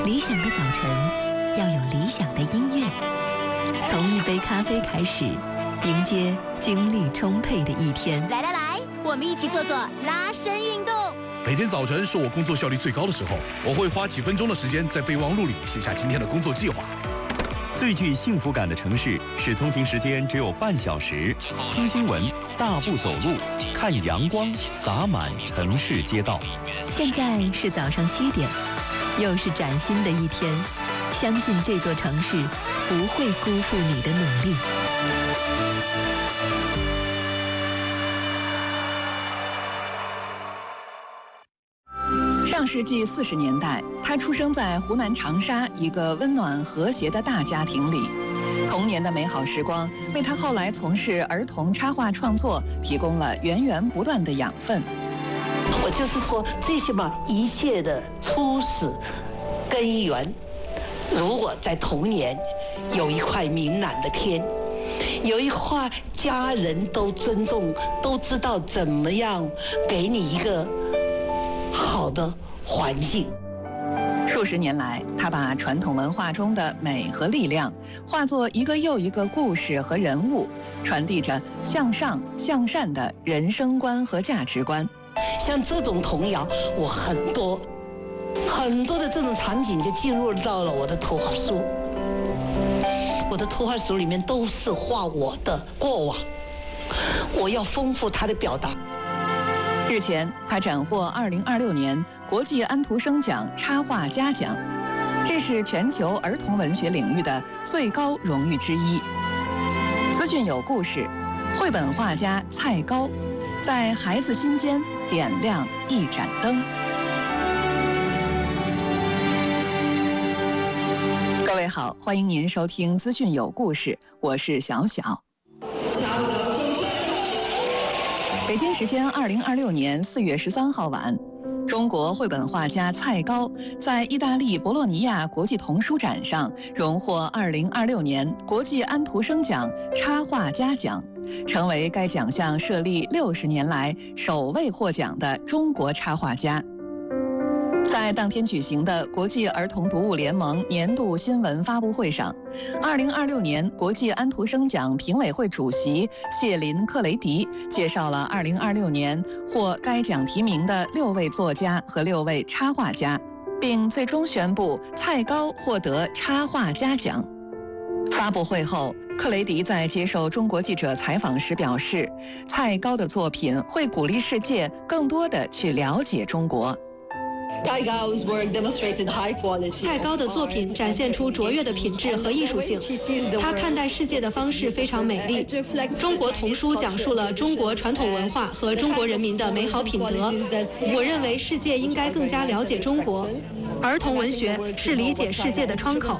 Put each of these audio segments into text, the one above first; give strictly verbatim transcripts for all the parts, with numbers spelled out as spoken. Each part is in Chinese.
理想的早晨要有理想的音乐，从一杯咖啡开始，迎接精力充沛的一天。 来来来，我们一起做做拉伸运动。 每天早晨是我工作效率最高的时候，我会花几分钟的时间在备忘录里写下今天的工作计划。 最具幸福感的城市是通勤时间只有半小时，听新闻、大步走路、看阳光洒满城市街道。 现在是早上七点，又是崭新的一天，相信这座城市不会辜负你的努力。 上世纪四十年代，他出生在湖南长沙一个温暖和谐的大家庭里，童年的美好时光为他后来从事儿童插画创作提供了源源不断的养分。 我就是说，这些嘛，一切的初始根源，如果在童年有一块明朗的天，有一块家人都尊重，都知道怎么样给你一个好的环境。 数十年来，他把传统文化中的美和力量化作一个又一个故事和人物，传递着向上向善的人生观和价值观。 像这种童谣，我很多很多的这种场景就进入到了我的图画书。我的图画书里面都是画我的过往，我要丰富它的表达。 日前，他斩获二零二六年国际安徒生奖插画家奖，这是全球儿童文学领域的最高荣誉之一。资讯有故事，绘本画家蔡高在孩子心间点亮一盏灯。各位好，欢迎您收听资讯有故事，我是小小。北京时间二零二六年四月十三号晚，中国绘本画家蔡高在意大利博洛尼亚国际童书展上荣获二零二六年国际安徒生奖插画家奖，成为该奖项设立六十年来首位获奖的中国插画家。在当天举行的国际儿童读物联盟年度新闻发布会上，二零二六年国际安徒生奖评委会主席谢林·克雷迪介绍了二零二六年获该奖提名的六位作家和六位插画家，并最终宣布蔡高获得插画家奖。发布会后，克雷迪在接受中国记者采访时表示，蔡高的作品会鼓励世界更多地去了解中国。 蔡高的作品展现出卓越的品质和艺术性，他看待世界的方式非常美丽。中国童书讲述了中国传统文化和中国人民的美好品德。我认为世界应该更加了解中国，儿童文学是理解世界的窗口。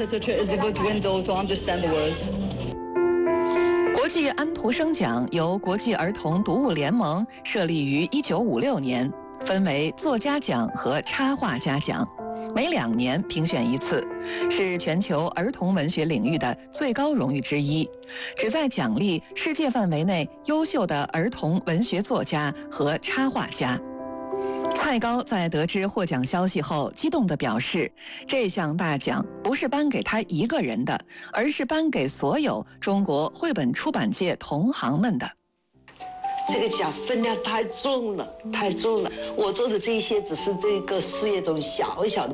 国际安徒生奖由国际儿童读物联盟设立于一九五六年。分为作家奖和插画家奖，每两年评选一次，是全球儿童文学领域的最高荣誉之一，旨在奖励世界范围内优秀的儿童文学作家和插画家。蔡高在得知获奖消息后，激动地表示，这项大奖不是颁给他一个人的，而是颁给所有中国绘本出版界同行们的。 这个奖分量太重了，太重了。我做的这些只是这个事业中小小的